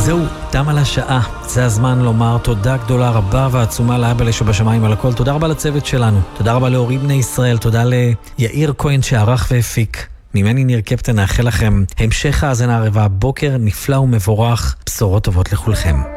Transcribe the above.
זהו, תם על השעה. זה הזמן לומר תודה גדולה רבה ועצומה לאבא שבשמיים על הכל. תודה רבה לצוות שלנו. תודה רבה להורים בני ישראל. תודה ליאיר כהן שערך והפיק. ממני ניר קפטן, נאחל לכם המשך האזנה רבה, בוקר נפלא ומבורך, בשורות טובות לכולכם.